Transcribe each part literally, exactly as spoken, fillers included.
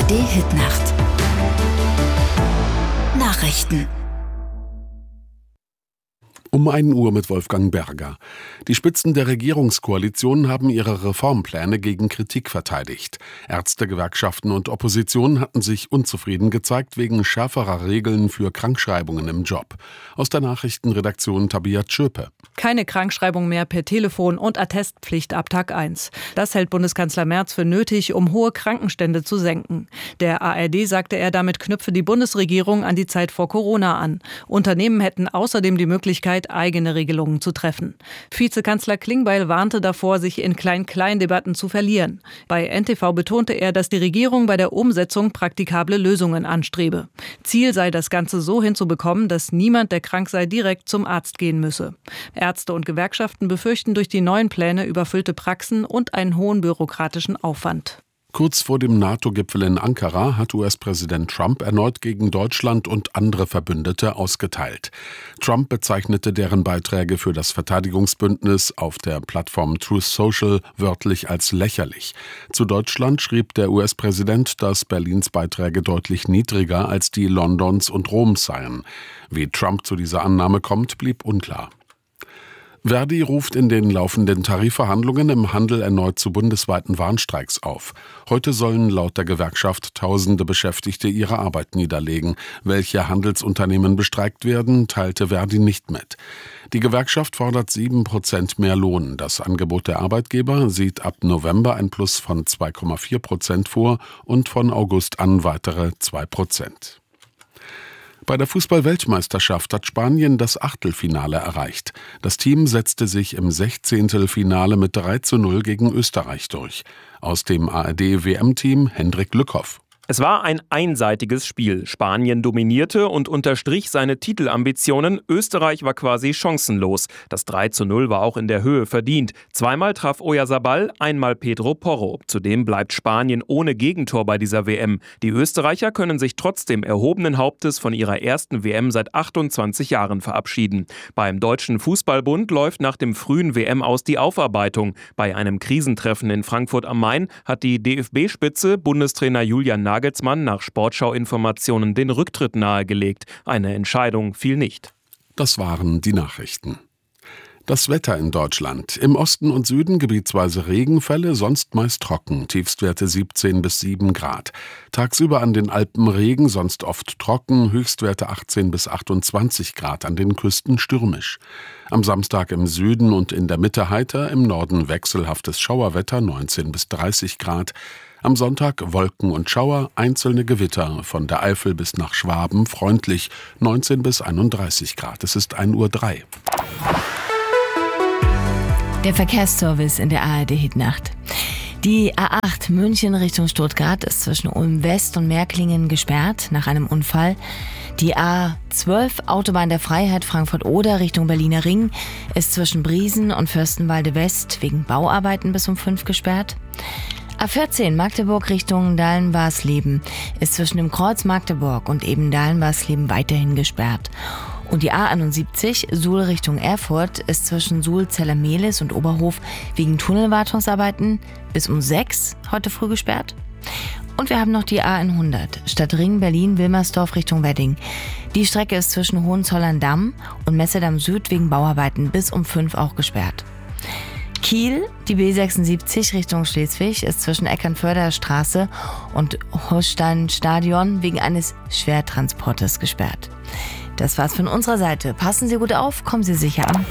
R D-Hitnacht. Nachrichten. Um ein Uhr mit Wolfgang Berger. Die Spitzen der Regierungskoalition haben ihre Reformpläne gegen Kritik verteidigt. Ärztegewerkschaften und Opposition hatten sich unzufrieden gezeigt wegen schärferer Regeln für Krankschreibungen im Job. Aus der Nachrichtenredaktion Tabia Tschöpe. Keine Krankschreibung mehr per Telefon und Attestpflicht ab Tag eins. Das hält Bundeskanzler Merz für nötig, um hohe Krankenstände zu senken. Der A R D sagte er, damit knüpfe die Bundesregierung an die Zeit vor Corona an. Unternehmen hätten außerdem die Möglichkeit, eigene Regelungen zu treffen. Vizekanzler Klingbeil warnte davor, sich in Klein-Klein-Debatten zu verlieren. Bei N T V betonte er, dass die Regierung bei der Umsetzung praktikable Lösungen anstrebe. Ziel sei, das Ganze so hinzubekommen, dass niemand, der krank sei, direkt zum Arzt gehen müsse. Ärzte und Gewerkschaften befürchten durch die neuen Pläne überfüllte Praxen und einen hohen bürokratischen Aufwand. Kurz vor dem NATO-Gipfel in Ankara hat U S-Präsident Trump erneut gegen Deutschland und andere Verbündete ausgeteilt. Trump bezeichnete deren Beiträge für das Verteidigungsbündnis auf der Plattform Truth Social wörtlich als lächerlich. Zu Deutschland schrieb der U S-Präsident, dass Berlins Beiträge deutlich niedriger als die Londons und Roms seien. Wie Trump zu dieser Annahme kommt, blieb unklar. Verdi ruft in den laufenden Tarifverhandlungen im Handel erneut zu bundesweiten Warnstreiks auf. Heute sollen laut der Gewerkschaft tausende Beschäftigte ihre Arbeit niederlegen. Welche Handelsunternehmen bestreikt werden, teilte Verdi nicht mit. Die Gewerkschaft fordert sieben Prozent mehr Lohn. Das Angebot der Arbeitgeber sieht ab November ein Plus von zwei Komma vier Prozent vor und von August an weitere zwei Prozent. Bei der Fußball-Weltmeisterschaft hat Spanien das Achtelfinale erreicht. Das Team setzte sich im Sechzehntelfinale mit drei zu null gegen Österreich durch. Aus dem A R D-W M-Team Hendrik Lückhoff. Es war ein einseitiges Spiel. Spanien dominierte und unterstrich seine Titelambitionen. Österreich war quasi chancenlos. Das drei zu null war auch in der Höhe verdient. Zweimal traf Oyarzabal, einmal Pedro Porro. Zudem bleibt Spanien ohne Gegentor bei dieser W M. Die Österreicher können sich trotzdem erhobenen Hauptes von ihrer ersten W M seit achtundzwanzig Jahren verabschieden. Beim Deutschen Fußballbund läuft nach dem frühen W M-Aus die Aufarbeitung. Bei einem Krisentreffen in Frankfurt am Main hat die D F B-Spitze Bundestrainer Julian Nagelsmann Nagelsmann nach Sportschau-Informationen den Rücktritt nahegelegt. Eine Entscheidung fiel nicht. Das waren die Nachrichten. Das Wetter in Deutschland. Im Osten und Süden gebietsweise Regenfälle, sonst meist trocken. Tiefstwerte siebzehn bis sieben Grad. Tagsüber an den Alpen Regen, sonst oft trocken. Höchstwerte achtzehn bis achtundzwanzig Grad, an den Küsten stürmisch. Am Samstag im Süden und in der Mitte heiter, im Norden wechselhaftes Schauerwetter, neunzehn bis dreißig Grad. Am Sonntag Wolken und Schauer, einzelne Gewitter, von der Eifel bis nach Schwaben freundlich, neunzehn bis einunddreißig Grad. Es ist ein Uhr drei. Der Verkehrsservice in der A R D-Hitnacht. Die A acht München Richtung Stuttgart ist zwischen Ulm West und Märklingen gesperrt nach einem Unfall. Die A zwölf Autobahn der Freiheit Frankfurt-Oder Richtung Berliner Ring ist zwischen Briesen und Fürstenwalde West wegen Bauarbeiten bis um fünf gesperrt. A vierzehn Magdeburg Richtung Dahlen-Warsleben ist zwischen dem Kreuz Magdeburg und eben Dahlen-Warsleben weiterhin gesperrt. Und die A einundsiebzig Suhl Richtung Erfurt ist zwischen Suhl-Zellermehlis und Oberhof wegen Tunnelwartungsarbeiten bis um sechs heute früh gesperrt. Und wir haben noch die A hundert Stadtring Berlin-Wilmersdorf Richtung Wedding. Die Strecke ist zwischen Hohenzollern-Damm und Messedamm Süd wegen Bauarbeiten bis um fünf auch gesperrt. Kiel, die B sechsundsiebzig Richtung Schleswig, ist zwischen Eckernförder Straße und Holstein-Stadion wegen eines Schwertransportes gesperrt. Das war's von unserer Seite. Passen Sie gut auf, kommen Sie sicher an.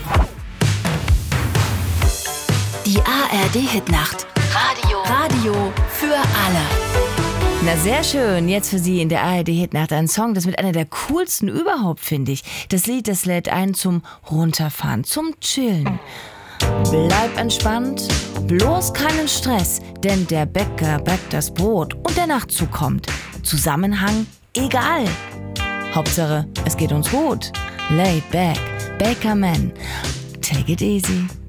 Die A R D-Hitnacht. Radio. Radio für alle. Na sehr schön, jetzt für Sie in der A R D-Hitnacht ein Song, das mit einer der coolsten überhaupt, finde ich. Das Lied, das lädt ein zum Runterfahren, zum Chillen. Bleib entspannt, bloß keinen Stress, denn der Bäcker backt das Brot und der Nachtzug kommt. Zusammenhang egal. Hauptsache, es geht uns gut. Laid back, Bakerman, take it easy.